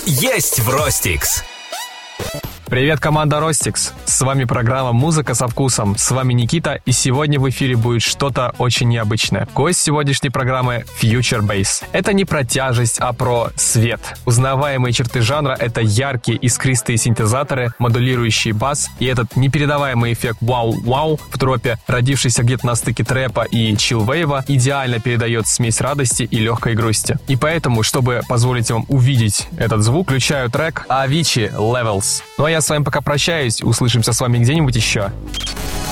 есть в Ростикс. Привет, команда Ростикс! С вами программа «Музыка со вкусом». С вами Никита, и сегодня в эфире будет что-то очень необычное. Гость сегодняшней программы — Future Bass. Это не про тяжесть, а про свет. Узнаваемые черты жанра — это яркие искристые синтезаторы, модулирующий бас и этот непередаваемый эффект «вау-вау» в тропе, родившийся где-то на стыке трэпа и чиллвейва, идеально передает смесь радости и легкой грусти. И поэтому, чтобы позволить вам увидеть этот звук, включаю трек Avicii Levels. Ну а я с вами пока прощаюсь, услышимся с вами где-нибудь еще.